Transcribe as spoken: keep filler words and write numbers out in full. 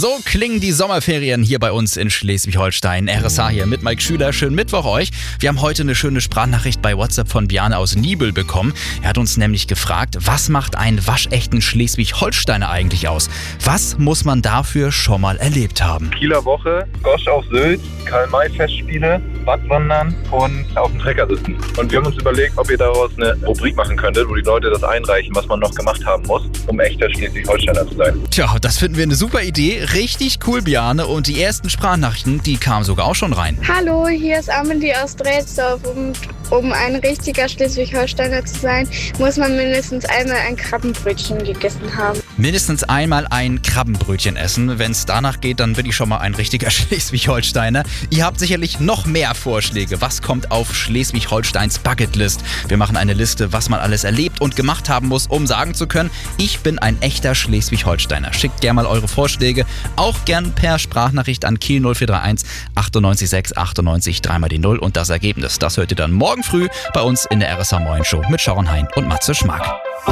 So klingen die Sommerferien hier bei uns in Schleswig-Holstein. R S H hier mit Mike Schüler. Schönen Mittwoch euch. Wir haben heute eine schöne Sprachnachricht bei WhatsApp von Bjarne aus Niebel bekommen. Er hat uns nämlich gefragt, was macht einen waschechten Schleswig-Holsteiner eigentlich aus? Was muss man dafür schon mal erlebt haben? Kieler Woche, Gosch auf Sylt, Karl-May-Festspiele, Wattwandern und auf dem Trecker sitzen. Und wir haben uns überlegt, ob ihr daraus eine Rubrik machen könntet, wo die Leute das einreichen, was man noch gemacht haben muss, um echter Schleswig-Holsteiner zu sein. Tja, das finden wir eine super Idee. Richtig cool, Bjarne. Und die ersten Sprachnachrichten, die kamen sogar auch schon rein. Hallo, hier ist Amelie aus Drelsdorf. Und um ein richtiger Schleswig-Holsteiner zu sein, muss man mindestens einmal ein Krabbenbrötchen gegessen haben. Mindestens einmal ein Krabbenbrötchen essen. Wenn es danach geht, dann bin ich schon mal ein richtiger Schleswig-Holsteiner. Ihr habt sicherlich noch mehr Vorschläge. Was kommt auf Schleswig-Holsteins Bucketlist? Wir machen eine Liste, was man alles erlebt und gemacht haben muss, um sagen zu können, ich bin ein echter Schleswig-Holsteiner. Schickt gerne mal eure Vorschläge, auch gern per Sprachnachricht an Kiel null vier drei eins achtundneunzig sechs achtundneunzig dreimal die null und das Ergebnis. Das hört ihr dann morgen früh bei uns in der R S H Morning Show mit Sharon Hein und Matze Schmack.